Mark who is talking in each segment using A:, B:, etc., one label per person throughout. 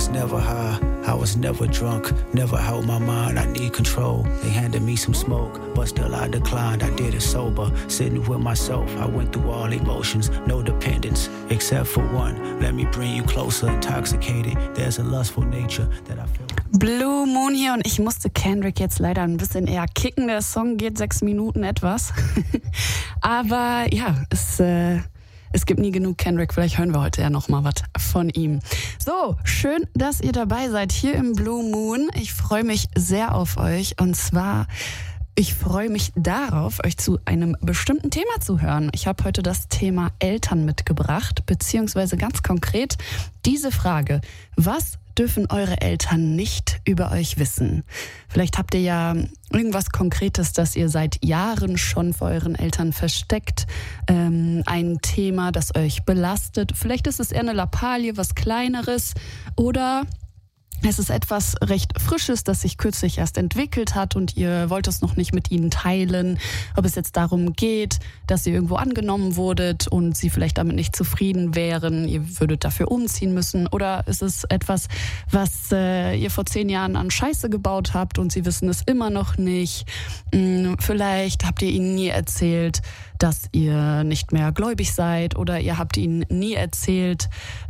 A: was never high, I was never drunk, never held my mind, I need control. They handed me some smoke, but still I declined, I did it sober. Sitting with myself, I went through all emotions, no dependence, except for one. Let me bring you closer, intoxicated. There's a lustful nature that I feel.
B: Blue Moon hier und ich musste Kendrick jetzt leider ein bisschen eher kicken. Der Song geht 6 Minuten etwas. Aber ja, es gibt nie genug Kendrick. Vielleicht hören wir heute ja noch mal was von ihm. So, schön, dass ihr dabei seid hier im Blue Moon. Ich freue mich sehr auf euch. Und zwar, ich freue mich darauf, euch zu einem bestimmten Thema zu hören. Ich habe heute das Thema Eltern mitgebracht, beziehungsweise ganz konkret diese Frage: Was dürfen eure Eltern nicht über euch wissen? Vielleicht habt ihr ja irgendwas Konkretes, das ihr seit Jahren schon vor euren Eltern versteckt. Ein Thema, das euch belastet. Vielleicht ist es eher eine Lappalie, was Kleineres. Oder es ist etwas recht Frisches, das sich kürzlich erst entwickelt hat und ihr wollt es noch nicht mit ihnen teilen. Ob es jetzt darum geht, dass ihr irgendwo angenommen wurdet und sie vielleicht damit nicht zufrieden wären, ihr würdet dafür umziehen müssen. Oder ist es etwas, was ihr vor 10 Jahren an Scheiße gebaut habt und sie wissen es immer noch nicht. Vielleicht habt ihr ihnen nie erzählt, dass ihr nicht mehr gläubig seid, oder ihr habt ihnen nie erzählt,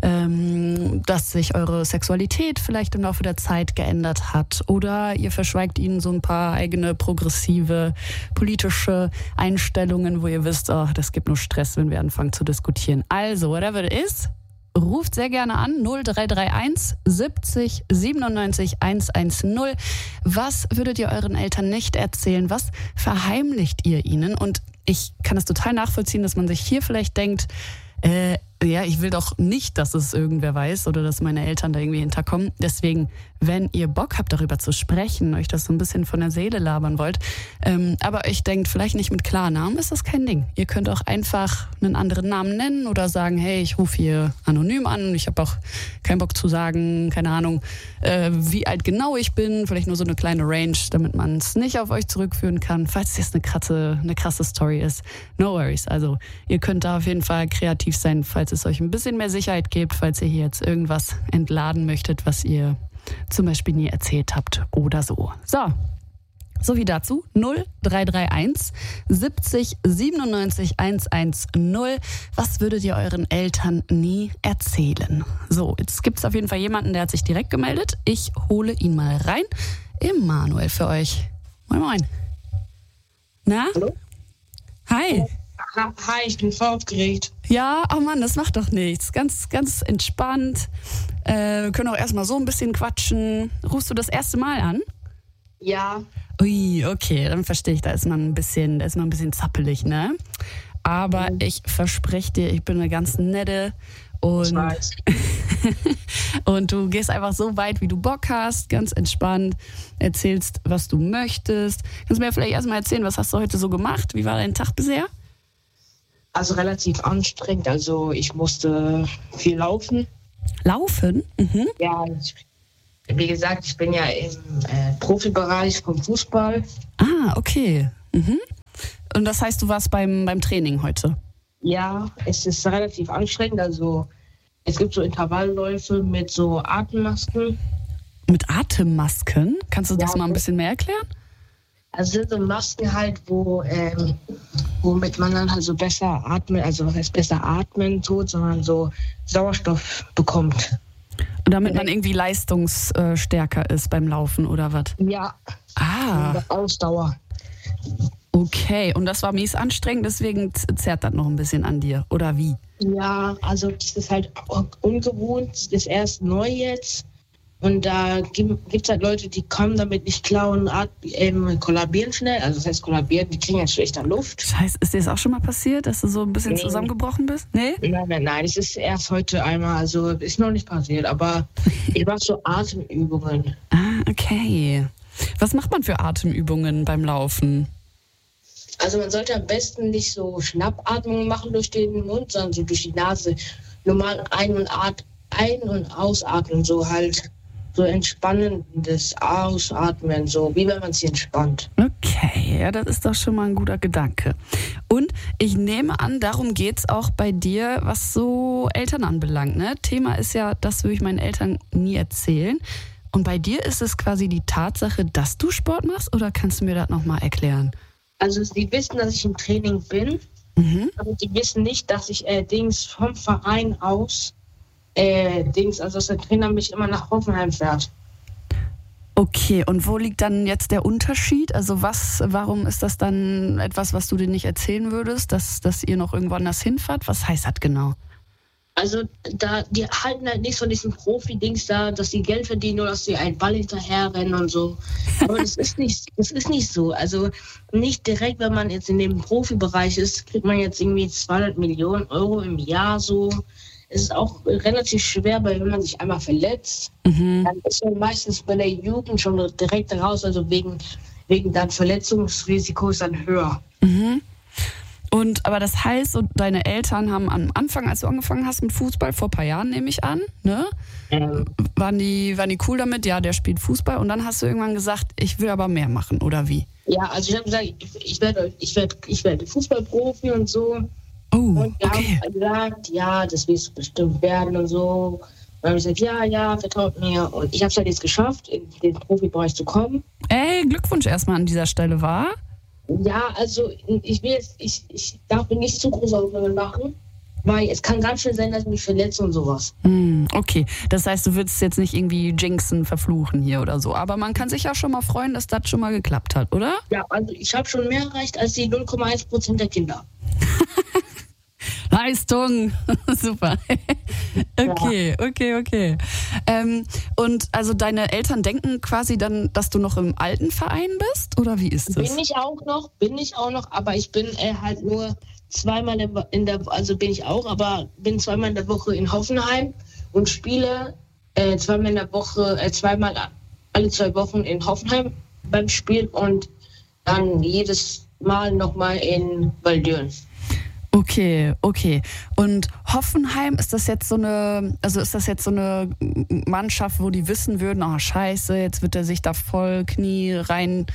B: dass sich eure Sexualität vielleicht im Laufe der Zeit geändert hat, oder ihr verschweigt ihnen so ein paar eigene progressive politische Einstellungen, wo ihr wisst, oh, das gibt nur Stress, wenn wir anfangen zu diskutieren. Also, whatever it is, ruft sehr gerne an, 0331 70 97 110. Was würdet ihr euren Eltern nicht erzählen? Was verheimlicht ihr ihnen? Und ich kann es total nachvollziehen, dass man sich hier vielleicht denkt, ja, ich will doch nicht, dass es irgendwer weiß oder dass meine Eltern da irgendwie hinterkommen. Deswegen, wenn ihr Bock habt, darüber zu sprechen, euch das so ein bisschen von der Seele labern wollt, aber euch denkt, vielleicht nicht mit Klarnamen, ist das kein Ding. Ihr könnt auch einfach einen anderen Namen nennen oder sagen, hey, ich rufe hier anonym an. Ich habe auch keinen Bock zu sagen, keine Ahnung, wie alt genau ich bin. Vielleicht nur so eine kleine Range, damit man es nicht auf euch zurückführen kann. Falls es jetzt eine krasse Story ist, no worries. Also ihr könnt da auf jeden Fall kreativ sein, falls es euch ein bisschen mehr Sicherheit gibt, falls ihr hier jetzt irgendwas entladen möchtet, was ihr zum Beispiel nie erzählt habt oder so. So wie dazu 0331 70 97 110. Was würdet ihr euren Eltern nie erzählen? So, jetzt gibt es auf jeden Fall jemanden, der hat sich direkt gemeldet. Ich hole ihn mal rein. Emanuel für euch. Moin, moin. Na?
C: Hallo?
B: Hi.
C: Hi, ich bin voll aufgeregt.
B: Ja, oh Mann, das macht doch nichts. Ganz, ganz entspannt. Wir können auch erstmal so ein bisschen quatschen. Rufst du das erste Mal an?
C: Ja.
B: Ui, okay, dann verstehe ich, da ist man ein bisschen zappelig, ne? Aber ich verspreche dir, ich bin eine ganz nette und, und du gehst einfach so weit, wie du Bock hast, ganz entspannt, erzählst, was du möchtest. Kannst du mir vielleicht erstmal erzählen, was hast du heute so gemacht? Wie war dein Tag bisher?
C: Also relativ anstrengend. Also ich musste viel laufen.
B: Laufen? Mhm.
C: Ja, wie gesagt, ich bin ja im Profibereich vom Fußball.
B: Ah, okay. Mhm. Und das heißt, du warst beim Training heute?
C: Ja, es ist relativ anstrengend. Also es gibt so Intervallläufe mit so Atemmasken.
B: Mit Atemmasken? Kannst du das mal ein bisschen mehr erklären?
C: Also sind so Masken halt, womit man dann halt so besser atmen, also was heißt besser atmen tut, sondern so Sauerstoff bekommt.
B: Und damit man irgendwie leistungsstärker ist beim Laufen oder was?
C: Ja.
B: Ah.
C: Ausdauer.
B: Okay, und das war mies anstrengend, deswegen zerrt das noch ein bisschen an dir, oder wie?
C: Ja, also das ist halt ungewohnt, das ist erst neu jetzt. Und da gibt es halt Leute, die kommen damit nicht klar und kollabieren schnell. Also das heißt kollabieren, die kriegen halt schlechter Luft.
B: Scheiße, ist dir das auch schon mal passiert, dass du so ein bisschen zusammengebrochen bist? Nee?
C: Nein, es ist erst heute einmal, also ist noch nicht passiert, aber ich mache so Atemübungen.
B: Ah, okay. Was macht man für Atemübungen beim Laufen?
C: Also man sollte am besten nicht so Schnappatmungen machen durch den Mund, sondern so durch die Nase. Normal ein- und ausatmen, so halt so entspannendes Ausatmen, so wie wenn man sich entspannt.
B: Okay, Okay, ja, das ist doch schon mal ein guter Gedanke. Und ich nehme an, darum geht's auch bei dir, was so Eltern anbelangt, ne? Thema ist ja, das würde ich meinen Eltern nie erzählen. Und bei dir ist es quasi die Tatsache, dass du Sport machst, oder kannst du mir das nochmal erklären?
C: Also sie wissen, dass ich im Training bin, aber sie wissen nicht, dass ich vom Verein aus, also dass der Trainer mich immer nach Hoffenheim fährt.
B: Okay, und wo liegt dann jetzt der Unterschied? Also warum ist das dann etwas, was du dir nicht erzählen würdest, dass ihr noch irgendwo anders hinfahrt? Was heißt das genau?
C: Also die halten halt nichts von diesen Profi-Dings da, dass die Geld verdienen oder dass sie einen Ball hinterherrennen und so. Aber das ist nicht so. Also nicht direkt, wenn man jetzt in dem Profibereich ist, kriegt man jetzt irgendwie 200 Millionen Euro im Jahr so. Es ist auch relativ schwer, weil wenn man sich einmal verletzt, dann ist man meistens bei der Jugend schon direkt raus, also wegen dann Verletzungsrisiko ist dann höher.
B: Aber das heißt, und deine Eltern haben am Anfang, als du angefangen hast mit Fußball, vor ein paar Jahren nehme ich an, ne? Waren die cool damit? Ja, der spielt Fußball. Und dann hast du irgendwann gesagt, ich will aber mehr machen, oder wie?
C: Ja, also ich habe gesagt, ich werde Fußballprofi und so.
B: Oh,
C: und die
B: okay.
C: haben gesagt, ja, das wirst du bestimmt werden und so. Und dann habe ich gesagt, ja, vertraut mir. Und ich habe es halt jetzt geschafft, in den Profibereich zu kommen.
B: Ey, Glückwunsch erstmal an dieser Stelle, wa?
C: Ja, also ich darf mir nicht zu große Hoffnungen machen, weil es kann ganz schön sein, dass ich mich verletze und sowas.
B: Okay, das heißt, du würdest jetzt nicht irgendwie jinxen, verfluchen hier oder so. Aber man kann sich ja schon mal freuen, dass das schon mal geklappt hat, oder?
C: Ja, also ich habe schon mehr erreicht als die 0,1% der Kinder.
B: Leistung, super. Okay. Und also deine Eltern denken quasi dann, dass du noch im alten Verein bist, oder wie ist das?
C: Bin ich auch noch, aber ich bin halt nur zweimal bin zweimal in der Woche in Hoffenheim und spiele zweimal in der Woche, alle 2 Wochen in Hoffenheim beim Spiel und dann jedes Mal nochmal in Waldürn.
B: Okay. Und Hoffenheim, ist das jetzt so eine Mannschaft, wo die wissen würden, oh scheiße, jetzt wird er sich da voll tief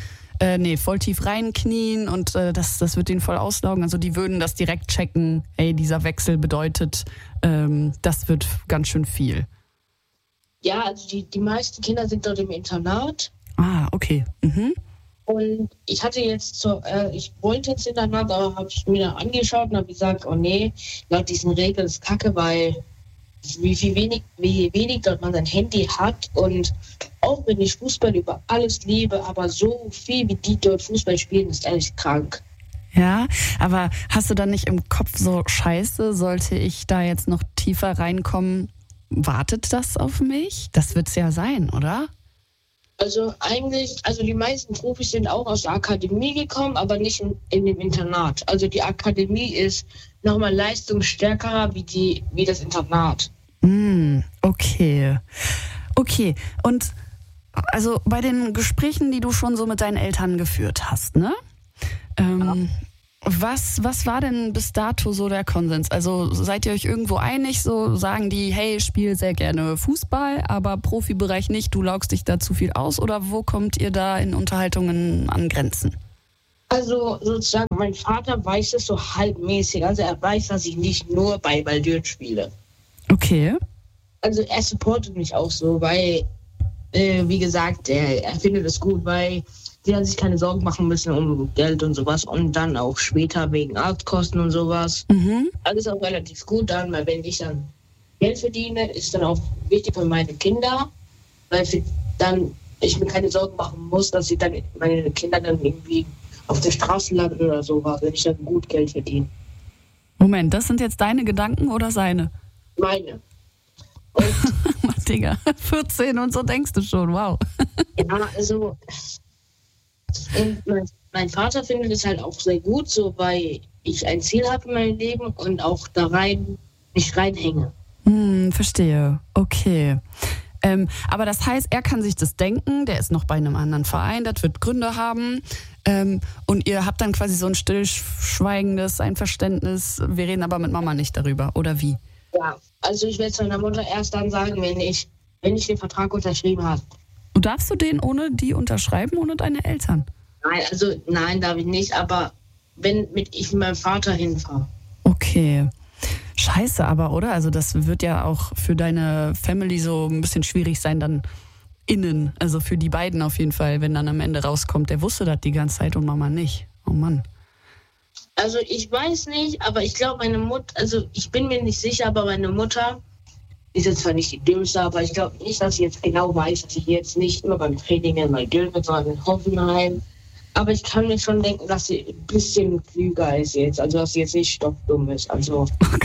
B: reinknien und das wird den voll auslaugen. Also die würden das direkt checken, ey, dieser Wechsel bedeutet, das wird ganz schön viel.
C: Ja, also die meisten Kinder sind dort im Internat.
B: Ah, okay.
C: Und ich wollte jetzt Internat, aber habe ich mir dann angeschaut und habe gesagt, oh nee, laut diesen Regeln ist Kacke, weil wie wenig dort man sein Handy hat und auch wenn ich Fußball über alles liebe, aber so viel wie die dort Fußball spielen, ist ehrlich krank.
B: Ja, aber hast du dann nicht im Kopf so, scheiße, sollte ich da jetzt noch tiefer reinkommen, wartet das auf mich? Das wird's ja sein, oder?
C: Also die meisten Profis sind auch aus der Akademie gekommen, aber nicht in dem Internat. Also die Akademie ist nochmal leistungsstärker wie das Internat.
B: Okay. Und also bei den Gesprächen, die du schon so mit deinen Eltern geführt hast, ne? Was war denn bis dato so der Konsens? Also seid ihr euch irgendwo einig? So sagen die, hey, ich spiele sehr gerne Fußball, aber Profibereich nicht, du laugst dich da zu viel aus? Oder wo kommt ihr da in Unterhaltungen an Grenzen?
C: Also sozusagen, mein Vater weiß es so halbmäßig. Also er weiß, dass ich nicht nur bei Waldürn spiele.
B: Okay.
C: Also er supportet mich auch so, weil, wie gesagt, er findet es gut, weil die dann sich keine Sorgen machen müssen um Geld und sowas und dann auch später wegen Arztkosten und sowas. Alles auch relativ gut dann, weil wenn ich dann Geld verdiene, ist dann auch wichtig für meine Kinder, weil ich mir keine Sorgen machen muss, dass meine Kinder dann irgendwie auf der Straße landen oder sowas, wenn ich dann gut Geld verdiene.
B: Moment, das sind jetzt deine Gedanken oder seine?
C: Meine.
B: Digga, 14 und so denkst du schon, wow.
C: Ja, also und mein Vater findet es halt auch sehr gut, so weil ich ein Ziel habe in meinem Leben und auch nicht reinhänge.
B: Verstehe, okay. Aber das heißt, er kann sich das denken, der ist noch bei einem anderen Verein, das wird Gründe haben und ihr habt dann quasi so ein stillschweigendes Einverständnis, wir reden aber mit Mama nicht darüber, oder wie?
C: Ja, also ich werde es meiner Mutter erst dann sagen, wenn ich den Vertrag unterschrieben habe.
B: Und darfst du den ohne die unterschreiben, ohne deine Eltern?
C: Nein, darf ich nicht, aber wenn ich mit meinem Vater hinfahre.
B: Okay. Scheiße aber, oder? Also das wird ja auch für deine Family so ein bisschen schwierig sein dann innen. Also für die beiden auf jeden Fall, wenn dann am Ende rauskommt, der wusste das die ganze Zeit und Mama nicht. Oh Mann.
C: Also ich weiß nicht, aber ich glaube meine Mutter, also ich bin mir nicht sicher, aber meine Mutter ist jetzt zwar nicht die Dümmste, aber ich glaube nicht, dass sie jetzt genau weiß, dass ich jetzt nicht immer beim Training in Malmö bin, sondern in Hoffenheim. Aber ich kann mir schon denken, dass sie ein bisschen klüger ist jetzt. Also, dass sie jetzt nicht stockdumm ist. Also.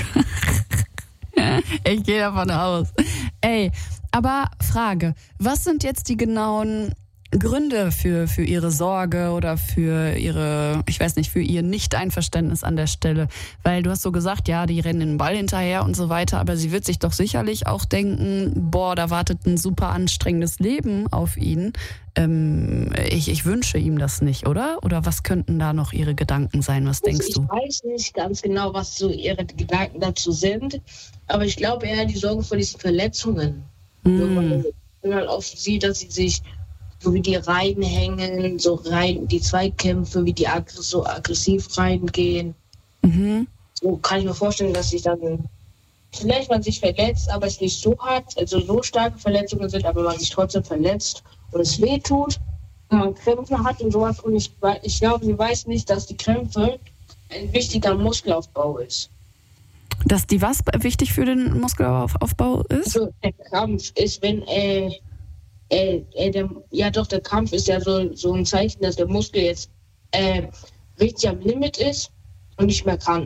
B: Ich gehe davon aus. Ey, aber Frage, was sind jetzt die genauen Gründe für ihre Sorge oder für ihre, ich weiß nicht, für ihr Nicht-Einverständnis an der Stelle? Weil du hast so gesagt, ja, die rennen den Ball hinterher und so weiter, aber sie wird sich doch sicherlich auch denken, boah, da wartet ein super anstrengendes Leben auf ihn. Ich wünsche ihm das nicht, oder? Oder was könnten da noch ihre Gedanken sein? Was denkst du?
C: Ich weiß nicht ganz genau, was so ihre Gedanken dazu sind, aber ich glaube eher die Sorge vor diesen Verletzungen. Wenn man oft sieht, dass sie sich so wie die reinhängen, so rein, die Zweikämpfe, wie die so aggressiv reingehen. So kann ich mir vorstellen, dass sich dann vielleicht man sich verletzt, aber es nicht so hart, also so starke Verletzungen sind, aber man sich trotzdem verletzt und es weh tut und man Krämpfe hat und sowas. Und ich glaube, sie weiß nicht, dass die Krämpfe ein wichtiger Muskelaufbau ist.
B: Dass die was wichtig für den Muskelaufbau ist?
C: Also der Krampf ist, wenn der Kampf ist ja so ein Zeichen, dass der Muskel jetzt richtig am Limit ist und nicht mehr kann.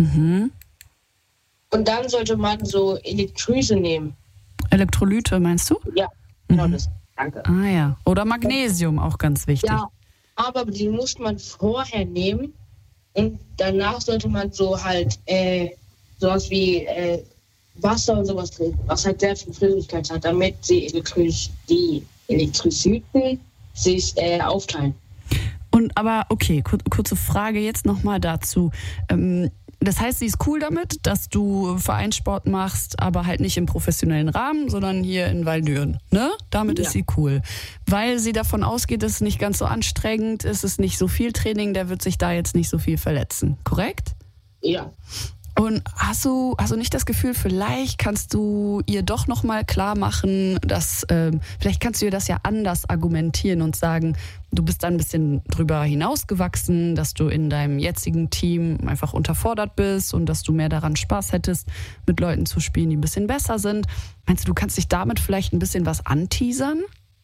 C: Und dann sollte man so Elektrolyse nehmen.
B: Elektrolyte meinst du?
C: Ja, genau das. Danke.
B: Ah ja. Oder Magnesium, auch ganz wichtig.
C: Ja, aber die muss man vorher nehmen und danach sollte man so halt sowas wie Wasser und sowas trinken, was halt sehr viel Flüssigkeit hat, damit die Elektrolyten sich aufteilen.
B: Und aber, okay, kurze Frage jetzt nochmal dazu. Das heißt, sie ist cool damit, dass du Vereinssport machst, aber halt nicht im professionellen Rahmen, sondern hier in Waldürn, ne? Damit ist sie cool. Weil sie davon ausgeht, es ist nicht ganz so anstrengend, es ist nicht so viel Training, der wird sich da jetzt nicht so viel verletzen, korrekt?
C: Ja.
B: Und hast du nicht das Gefühl, vielleicht kannst du ihr doch nochmal klar machen, dass, vielleicht kannst du ihr das ja anders argumentieren und sagen, du bist da ein bisschen drüber hinausgewachsen, dass du in deinem jetzigen Team einfach unterfordert bist und dass du mehr daran Spaß hättest, mit Leuten zu spielen, die ein bisschen besser sind. Meinst du, du kannst dich damit vielleicht ein bisschen was anteasern?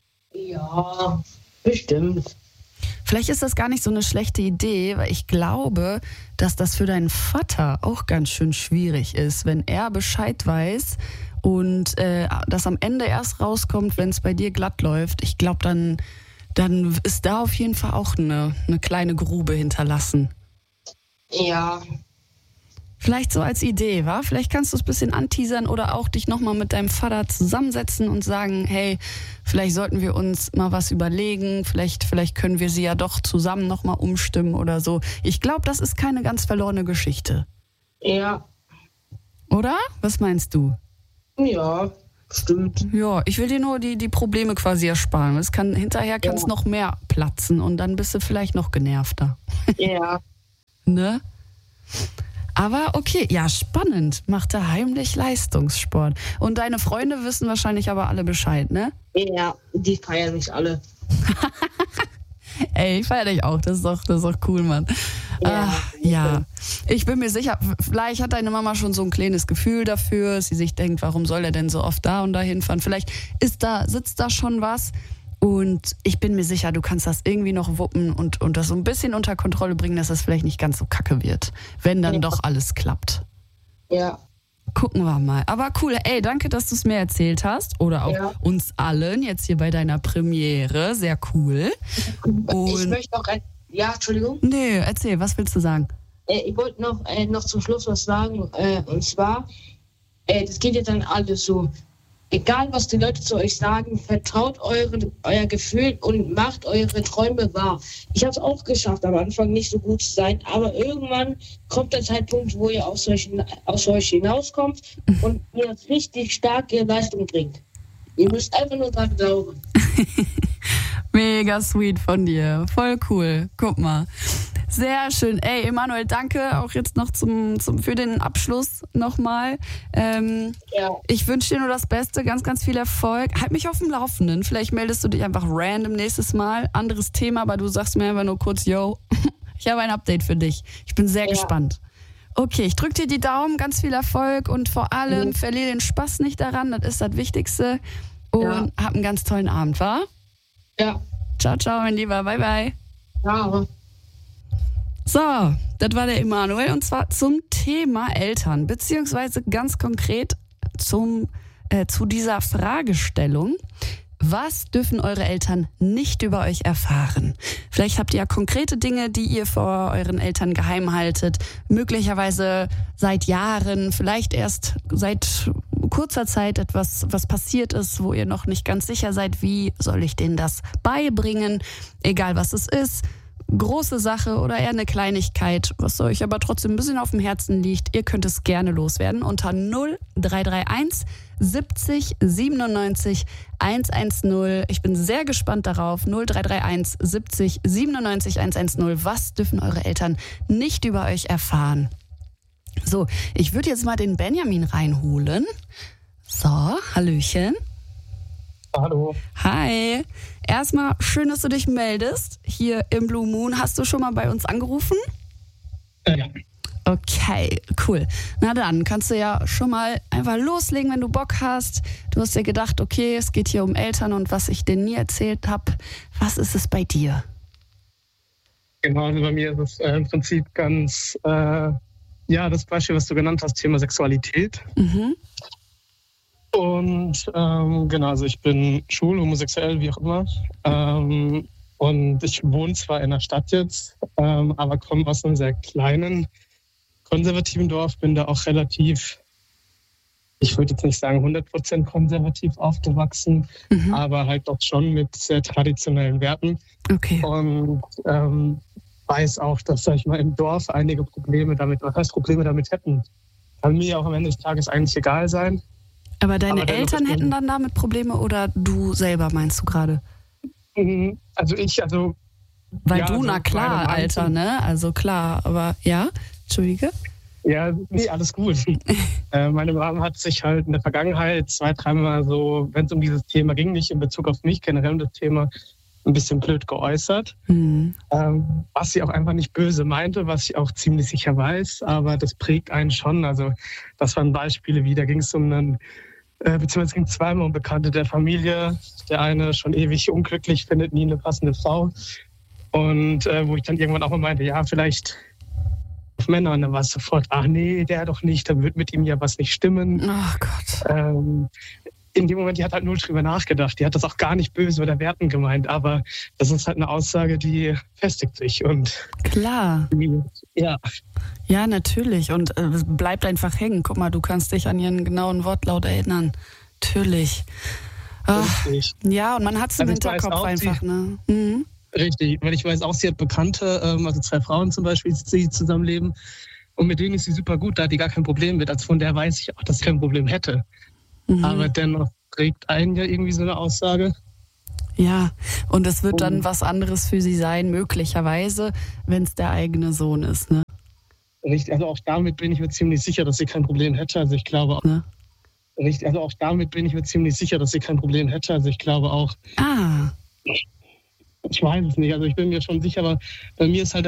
C: Ja, bestimmt.
B: Vielleicht ist das gar nicht so eine schlechte Idee, weil ich glaube, dass das für deinen Vater auch ganz schön schwierig ist, wenn er Bescheid weiß und das am Ende erst rauskommt, wenn es bei dir glatt läuft. Ich glaube, dann ist da auf jeden Fall auch eine kleine Grube hinterlassen.
C: Ja.
B: Vielleicht so als Idee, wa? Vielleicht kannst du es ein bisschen anteasern oder auch dich nochmal mit deinem Vater zusammensetzen und sagen, hey, vielleicht sollten wir uns mal was überlegen, vielleicht können wir sie ja doch zusammen nochmal umstimmen oder so. Ich glaube, das ist keine ganz verlorene Geschichte.
C: Ja.
B: Oder? Was meinst du?
C: Ja, stimmt.
B: Ja, ich will dir nur die Probleme quasi ersparen. Hinterher kann es noch mehr platzen und dann bist du vielleicht noch genervter.
C: Ja.
B: Ne? Aber okay, ja, spannend. Macht er heimlich Leistungssport. Und deine Freunde wissen wahrscheinlich aber alle Bescheid, ne?
C: Ja, die feiern mich alle.
B: Ey, ich feiere dich auch. Das ist doch cool, Mann. Ja. Ich bin mir sicher, vielleicht hat deine Mama schon so ein kleines Gefühl dafür, dass sie sich denkt, warum soll er denn so oft da und da hinfahren? Vielleicht sitzt da schon was. Und ich bin mir sicher, du kannst das irgendwie noch wuppen und das so ein bisschen unter Kontrolle bringen, dass das vielleicht nicht ganz so kacke wird, wenn dann doch alles klappt.
C: Ja.
B: Gucken wir mal. Aber cool, ey, danke, dass du es mir erzählt hast. Oder auch uns allen jetzt hier bei deiner Premiere. Sehr cool. Und
C: ich möchte auch Entschuldigung?
B: Nee, erzähl, was willst du sagen?
C: Ich wollte noch zum Schluss was sagen. Und zwar, das geht jetzt an alles so. Egal, was die Leute zu euch sagen, vertraut euer Gefühl und macht eure Träume wahr. Ich habe es auch geschafft, am Anfang nicht so gut zu sein, aber irgendwann kommt der Zeitpunkt, wo ihr aus euch hinauskommt und ihr richtig starke Leistung bringt. Ihr müsst einfach nur dran glauben.
B: Mega sweet von dir. Voll cool. Guck mal. Sehr schön. Ey, Emanuel, danke auch jetzt noch für den Abschluss nochmal. Ich wünsche dir nur das Beste, ganz, ganz viel Erfolg. Halt mich auf dem Laufenden. Vielleicht meldest du dich einfach random nächstes Mal. Anderes Thema, aber du sagst mir einfach nur kurz, yo, ich habe ein Update für dich. Ich bin sehr gespannt. Okay, ich drücke dir die Daumen, ganz viel Erfolg und vor allem verliere den Spaß nicht daran, das ist das Wichtigste. Und hab einen ganz tollen Abend, wa?
C: Ja.
B: Ciao, ciao, mein Lieber, bye, bye.
C: Ciao.
B: So, das war der Emanuel und zwar zum Thema Eltern, beziehungsweise ganz konkret zu dieser Fragestellung. Was dürfen eure Eltern nicht über euch erfahren? Vielleicht habt ihr ja konkrete Dinge, die ihr vor euren Eltern geheim haltet. Möglicherweise seit Jahren, vielleicht erst seit kurzer Zeit etwas, was passiert ist, wo ihr noch nicht ganz sicher seid, wie soll ich denen das beibringen? Egal was es ist. Große Sache oder eher eine Kleinigkeit, was euch aber trotzdem ein bisschen auf dem Herzen liegt. Ihr könnt es gerne loswerden unter 0331 70 97 110. Ich bin sehr gespannt darauf. 0331 70 97 110. Was dürfen eure Eltern nicht über euch erfahren? So, ich würde jetzt mal den Benjamin reinholen. So, Hallöchen.
D: Hallo.
B: Hi. Erstmal schön, dass du dich meldest. Hier im Blue Moon. Hast du schon mal bei uns angerufen?
D: Ja.
B: Okay, cool. Na dann kannst du ja schon mal einfach loslegen, wenn du Bock hast. Du hast dir gedacht, okay, es geht hier um Eltern und was ich denen nie erzählt habe. Was ist es bei dir?
D: Genau, also bei mir ist es im Prinzip ganz, das Beispiel, was du genannt hast, Thema Sexualität.
B: Mhm.
D: Und also ich bin schwul, homosexuell, wie auch immer. Und ich wohne zwar in der Stadt jetzt, aber komme aus einem sehr kleinen, konservativen Dorf, bin da auch relativ, ich würde jetzt nicht sagen 100% konservativ aufgewachsen, aber halt doch schon mit sehr traditionellen Werten.
B: Okay.
D: Und weiß auch, dass, sag ich mal, im Dorf einige Probleme damit hätten. Kann mir auch am Ende des Tages eigentlich egal sein.
B: Aber deine Eltern hätten dann damit Probleme oder du selber, meinst du gerade? Weil du, na klar, Alter, ne? Also klar, aber ja, Entschuldige.
D: Ja, nee, alles gut. Meine Mom hat sich halt in der Vergangenheit 2-3 Mal so, wenn es um dieses Thema ging, nicht in Bezug auf mich, generell um das Thema, ein bisschen blöd geäußert. Was sie auch einfach nicht böse meinte, was ich auch ziemlich sicher weiß, aber das prägt einen schon. Also das waren Beispiele wie, da ging es um beziehungsweise es ging zweimal um Bekannte der Familie. Der eine schon ewig unglücklich, findet nie eine passende Frau. Und wo ich dann irgendwann auch mal meinte, ja, vielleicht auf Männer. Und dann war es sofort, ach nee, der doch nicht, dann wird mit ihm ja was nicht stimmen.
B: Oh Gott.
D: In dem Moment, die hat halt null drüber nachgedacht. Die hat das auch gar nicht böse oder wertend gemeint. Aber das ist halt eine Aussage, die festigt sich. Und
B: klar.
D: Ja.
B: Ja, natürlich. Und es bleibt einfach hängen. Guck mal, du kannst dich an ihren genauen Wortlaut erinnern. Natürlich. Ja, und man hat es im Hinterkopf einfach. Ne? Mhm.
D: Richtig, weil ich weiß auch, sie hat Bekannte, also 2 Frauen zum Beispiel, die zusammenleben. Und mit denen ist sie super gut, da hat die gar kein Problem mit. Also von der weiß ich auch, dass sie kein Problem hätte. Aber dennoch trägt einen ja irgendwie so eine Aussage.
B: Ja, und es wird dann was anderes für sie sein, möglicherweise, wenn es der eigene Sohn ist, ne?
D: Richtig, also auch damit bin ich mir ziemlich sicher, dass sie kein Problem hätte. Also ich glaube auch.
B: Ne?
D: Richtig, also auch damit bin ich mir ziemlich sicher, dass sie kein Problem hätte. Also ich glaube auch.
B: Ah.
D: Ich weiß es nicht, also ich bin mir schon sicher, aber bei mir ist halt